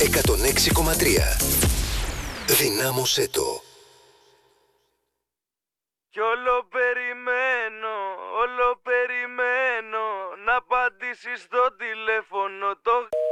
106,3. Δυνάμωσέ το. Κι όλο περιμένω να απαντήσεις στο τηλέφωνο το